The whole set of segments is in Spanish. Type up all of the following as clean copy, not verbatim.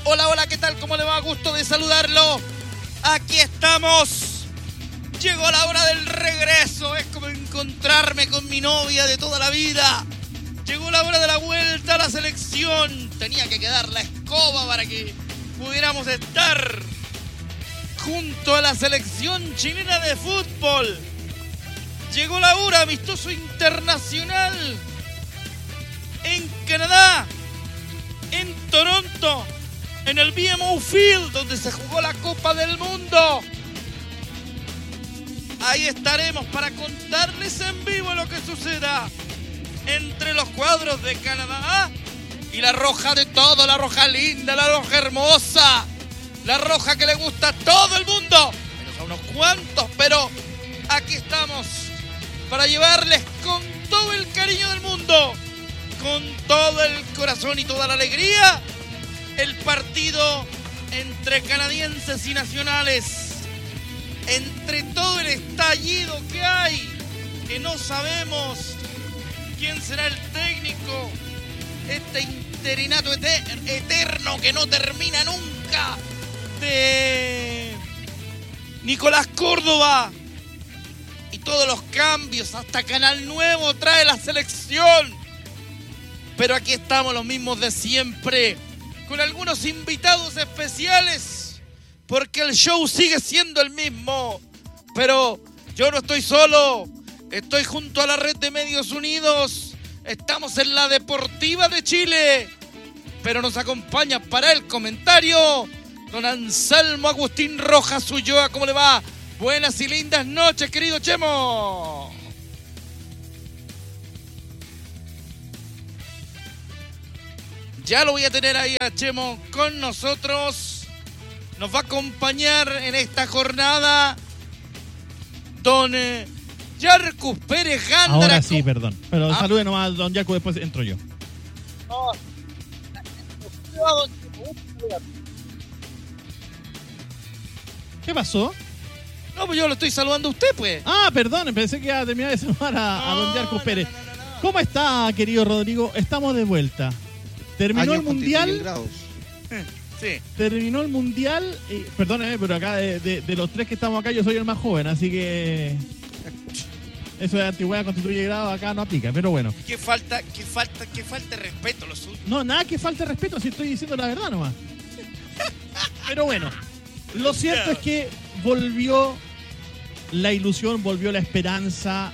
Hola, hola, ¿qué tal? ¿Cómo le va? Gusto de saludarlo. Aquí estamos. Llegó la hora del regreso. Es como encontrarme con mi novia de toda la vida. Llegó la hora de la vuelta a la selección. Tenía que quedar la escoba para que pudiéramos estar junto a la selección chilena de fútbol. Llegó la hora, amistoso internacional en Canadá, en Toronto, en el BMO Field, donde se jugó la Copa del Mundo. Ahí estaremos para contarles en vivo lo que suceda entre los cuadros de Canadá y la roja de todo, la roja linda, la roja hermosa, la roja que le gusta a todo el mundo, menos a unos cuantos, pero aquí estamos para llevarles con todo el cariño del mundo, con todo el corazón y toda la alegría, el partido entre canadienses y nacionales, entre todo el estallido que hay, que no sabemos quién será el técnico, este interinato eterno que no termina nunca, de Nicolás Córdoba, y todos los cambios, hasta Canal Nuevo trae la selección. Pero aquí estamos los mismos de siempre, con algunos invitados especiales, porque el show sigue siendo el mismo. Pero yo no estoy solo, estoy junto a la red de Medios Unidos, estamos en la Deportiva de Chile, pero nos acompaña para el comentario don Anselmo Agustín Rojas Ulloa. ¿Cómo le va? Buenas y lindas noches, querido Chemo. Ya lo voy a tener ahí a Chemo con nosotros. Nos va a acompañar en esta jornada don Yarcus Pérez Gándara. Ahora sí, perdón. Pero salude nomás a don Yarcus, después entro yo. ¿Qué pasó? No, pues yo lo estoy saludando a usted, pues. Ah, perdón, pensé que iba a terminar de saludar a don Yarcus Pérez. No. ¿Cómo está, querido Rodrigo? Estamos de vuelta. Terminó el Mundial. Sí. Terminó el Mundial. Perdóneme, pero acá de los tres que estamos acá, yo soy el más joven, así que eso de antigüedad constituye grado acá no aplica, pero bueno. ¿Qué falta de respeto a los suyos? No, nada que falte respeto, si estoy diciendo la verdad nomás. Pero bueno, lo cierto es que volvió la ilusión, volvió la esperanza.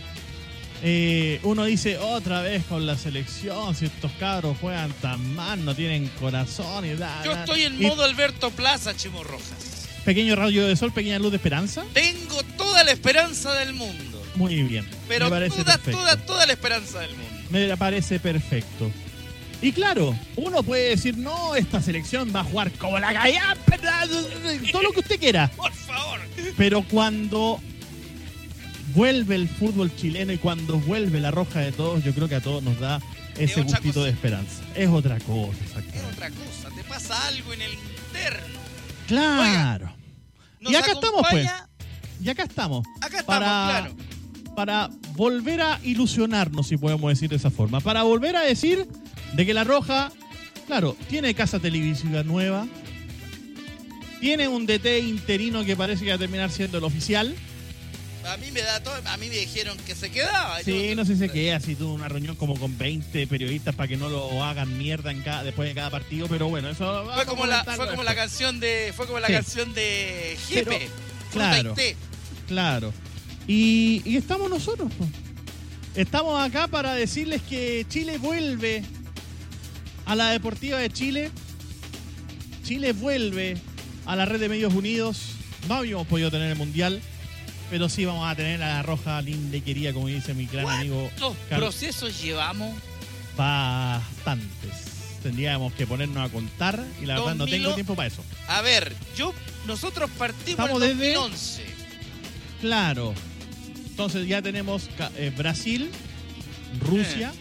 Uno dice otra vez con la selección, si estos cabros juegan tan mal, no tienen corazón y bla, Yo estoy en modo Alberto Plaza, Chimo Rojas. Pequeño rayo de sol, pequeña luz de esperanza. Tengo toda la esperanza del mundo. Muy bien. Pero me parece toda la esperanza del mundo. Me parece perfecto. Y claro, uno puede decir, no, esta selección va a jugar como la gallina, todo lo que usted quiera. Por favor. Pero cuando vuelve el fútbol chileno y cuando vuelve la roja de todos, yo creo que a todos nos da ese gustito de esperanza. Es otra cosa, exactamente. Es otra cosa, te pasa algo en el interno. Claro. Oiga, y acá estamos, pues. Y acá estamos. Acá estamos, claro. Para volver a ilusionarnos, si podemos decir de esa forma. Para volver a decir de que la roja, claro, tiene casa televisiva nueva. Tiene un DT interino que parece que va a terminar siendo el oficial. A mí me dijeron que se quedaba. Sí, no sé si se queda, si tuvo una reunión como con 20 periodistas para que no lo hagan mierda después de cada partido, pero bueno, eso fue como la canción de Jepe. Claro. Y estamos nosotros, pues. Estamos acá para decirles que Chile vuelve a la Deportiva de Chile. Chile vuelve a la red de Medios Unidos. No habíamos podido tener el Mundial, pero sí vamos a tener a la roja linda y querida, como dice mi gran amigo. ¿Cuántos procesos llevamos? Bastantes. Tendríamos que ponernos a contar y la verdad no tengo tiempo para eso. A ver, nosotros partimos en 2011. Claro. Entonces ya tenemos Brasil, Rusia,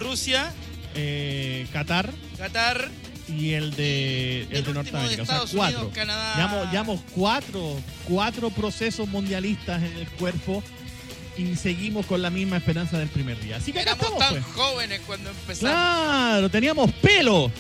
Qatar y el de Norteamérica. O sea, 4. Unidos, Canadá. Llevamos cuatro procesos mundialistas en el cuerpo y seguimos con la misma esperanza del primer día. Así que acá éramos estamos, tan jóvenes cuando empezamos. Claro, teníamos pelo.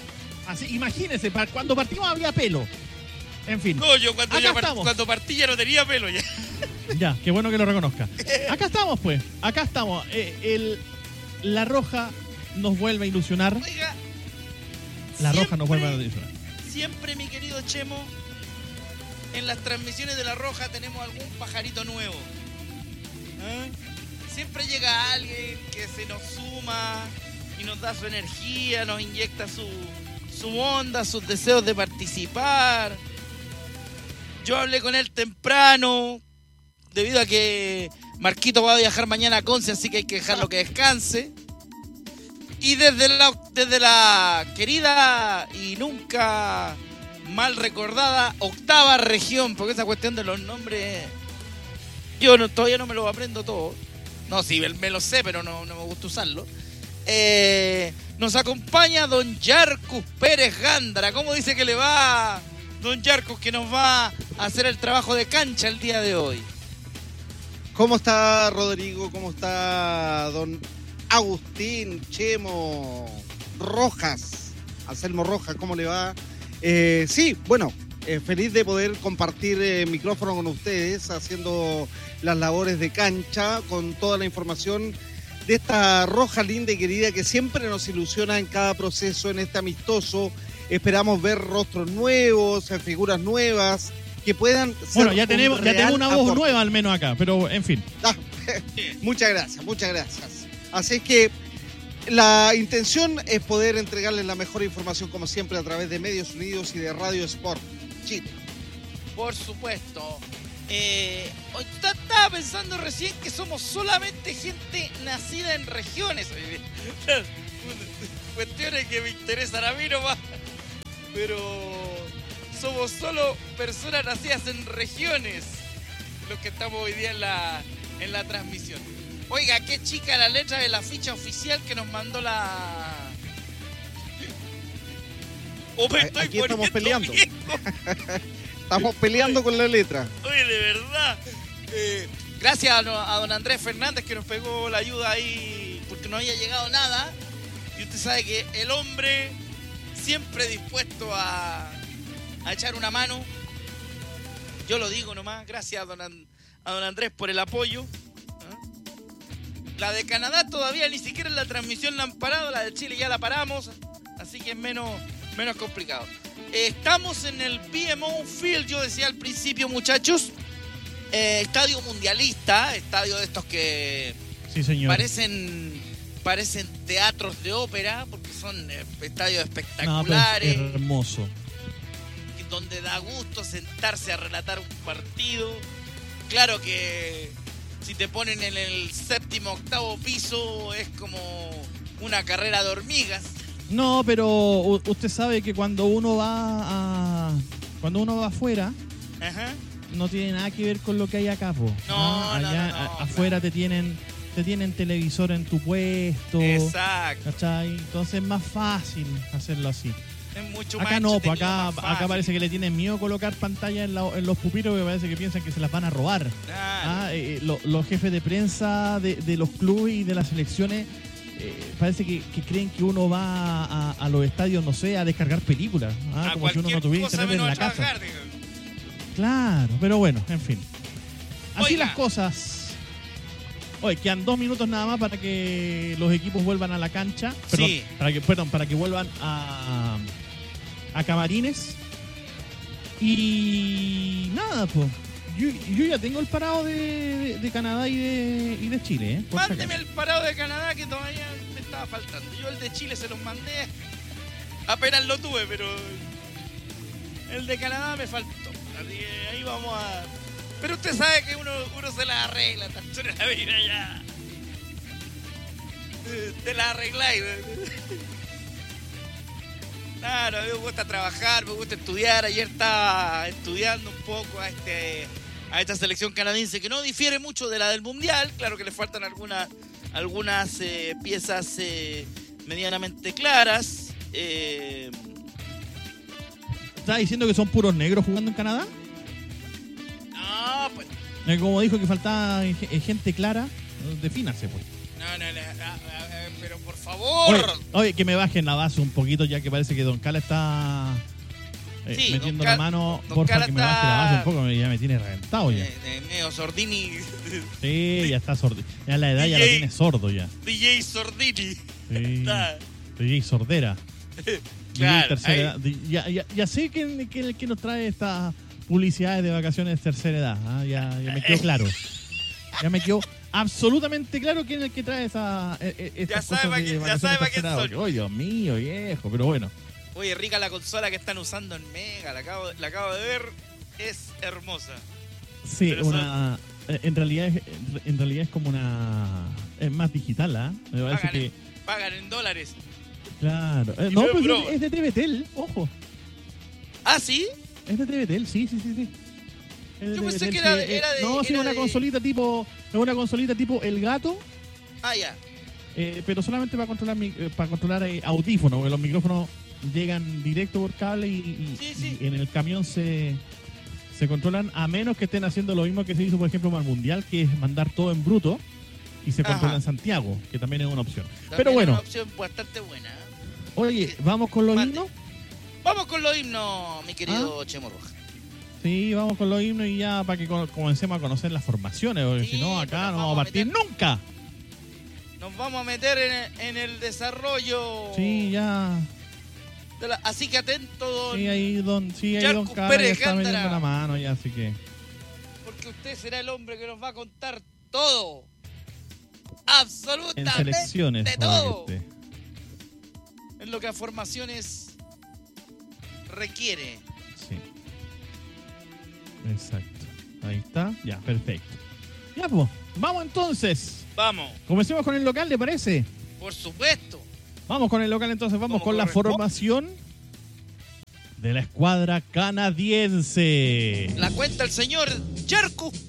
Así, imagínense, cuando partimos había pelo. En fin. No, yo cuando Acá partí ya no tenía pelo ya. Ya, qué bueno que lo reconozca. Acá estamos, pues. Acá estamos. La Roja nos vuelve a ilusionar. Oiga, La Roja nos vuelve a ilusionar. Siempre, mi querido Chemo, en las transmisiones de La Roja tenemos algún pajarito nuevo. ¿Ah? Siempre llega alguien que se nos suma y nos da su energía, nos inyecta su onda, sus deseos de participar. Yo hablé con él temprano, debido a que Marquito va a viajar mañana a Conce, así que hay que dejarlo que descanse. Y desde la querida y nunca mal recordada 8ª región, porque esa cuestión de los nombres, todavía no me lo aprendo todo. No, sí, me lo sé, pero no me gusta usarlo. Nos acompaña don Yarcus Pérez Gándara. ¿Cómo dice que le va don Yarcus, que nos va a hacer el trabajo de cancha el día de hoy? ¿Cómo está Rodrigo? ¿Cómo está don Agustín, Chemo, Rojas, Anselmo Rojas? ¿Cómo le va? Sí, bueno, feliz de poder compartir micrófono con ustedes, haciendo las labores de cancha, con toda la información de esta Roja linda y querida que siempre nos ilusiona en cada proceso, en este amistoso. Esperamos ver rostros nuevos, figuras nuevas, que puedan ser. Bueno, ya tenemos una voz aporte. nueva al menos acá, pero en fin. Muchas gracias. Así es que la intención es poder entregarles la mejor información, como siempre, a través de Medios Unidos y de Radio Sport Chile. Por supuesto. Estaba pensando recién que somos solamente gente nacida en regiones. Cuestiones que me interesan a mí nomás. Pero somos solo personas nacidas en regiones los que estamos hoy día en la transmisión. Oiga, qué chica la letra de la ficha oficial que nos mandó la... Aquí estamos peleando. Estamos peleando con la letra. Oye, de verdad. Gracias a don Andrés Fernández, que nos pegó la ayuda ahí porque no había llegado nada. Y usted sabe que el hombre siempre dispuesto a echar una mano. Yo lo digo nomás. Gracias a don Andrés por el apoyo. La de Canadá todavía ni siquiera en la transmisión la han parado. La de Chile ya la paramos. Así que es menos complicado. Estamos en el BMO Field, yo decía al principio, muchachos. Estadio mundialista, estadio de estos que Sí, señor. parecen teatros de ópera, porque son estadios No, pero espectaculares. es hermoso. Donde da gusto sentarse a relatar un partido. Claro que si te ponen en el 7º, 8º piso es como una carrera de hormigas. No, pero usted sabe que cuando uno va afuera, Ajá. no tiene nada que ver con lo que hay acá, po. No, allá no, afuera te tienen televisor en tu puesto. Exacto. ¿Cachai? Entonces es más fácil hacerlo así. Es mucho Acá más no, pues entretenido, más acá fácil. parece que le tienen miedo colocar pantalla en los pupilos, porque parece que piensan que se las van a robar. Claro. Los jefes de prensa de los clubes y de las selecciones parece que creen que uno va a los estadios, no sé, a descargar películas. A Como si uno no cualquier tuviera cosa internet en menos la a casa. trabajar, digo. Claro, pero bueno, en fin. Así Oiga. las cosas. Oye, quedan 2 minutos nada más para que los equipos vuelvan a la cancha. Perdón, Sí. para que vuelvan a camarines. Y nada, pues. Yo ya tengo el parado de Canadá y de Chile, por si Mándeme acaso. el parado de Canadá que todavía me estaba faltando. Yo el de Chile se los mandé. Apenas lo tuve, pero el de Canadá me faltó. Así que ahí vamos a... Pero usted sabe que uno se la arregla tanto en la vida ya. Te la arregláis. Claro, a mí me gusta trabajar, me gusta estudiar. Ayer estaba estudiando un poco a esta selección canadiense que no difiere mucho de la del Mundial. Claro que le faltan algunas piezas medianamente claras. ¿Estás diciendo que son puros negros jugando en Canadá? No, pues... Como dijo que faltaba gente clara, defínase, pues. No, pero por favor. Oye, que me bajen la base un poquito, ya que parece que Don Cala está Sí, metiendo Don la mano. Don Porfa, Cala que me baje la base un está- poco, ya me tiene reventado ya. Neo Sordini. Sí, ya está sordo. Ya la edad ya lo DJ. tiene sordo ya. DJ Sordini. Sí. Está. DJ Sordera. Claro, tercera ahí. edad. Ya sé que nos trae estas publicidades de vacaciones de tercera edad. ¿Ah? Ya me quedó claro. Ya me quedó absolutamente claro quién es el que trae estas Ya sabe cosas pa' de quién- ya vacaciones sabe de pa' quién tercera edad. son. Oh, Dios mío, viejo, pero bueno. Oye, rica la consola que están usando en Mega. La acabo de ver. Es hermosa. Sí, Pero en realidad es como una... Es más digital, ¿ah? Me parece que... Pagan en dólares. Claro. Y No, no es pero broma. es de TVTel, ojo. ¿Ah, sí? Es de TVTel, sí. Es de Yo pensé TVTel, que sí, era de- No, sí, era una de- consolita tipo... Es una consolita tipo El Gato, Ah, ya. pero solamente para controlar audífonos, porque los micrófonos llegan directo por cable Sí. y en el camión se controlan, a menos que estén haciendo lo mismo que se hizo, por ejemplo, para el Mundial, que es mandar todo en bruto y se controla Ajá. en Santiago, que también es una opción. También Pero es bueno, una opción bastante buena. oye, ¿vamos con los Mande. himnos? Vamos con los himnos, mi querido Chemo Roja. Sí, vamos con los himnos y ya para que comencemos a conocer las formaciones, porque Sí, si no, pues acá nos no vamos vamos a a partir meter. nunca. Nos vamos a meter en el desarrollo. Sí, ya. Así que atento, don, Sí, ahí don Yarcus Cara ya Pérez está Gándara. metiendo la mano, ya, así que. porque usted será el hombre que nos va a contar todo. En Absolutamente selecciones, todo. oye, En lo que a formaciones requiere. Sí. Exacto. Ahí está. Ya, perfecto. Ya, pues. Vamos entonces. Vamos, Comencemos con el local, ¿le parece? por supuesto. Vamos con el local entonces. Vamos ¿Cómo con la corresponde? formación de la escuadra canadiense. La cuenta el señor Yarcus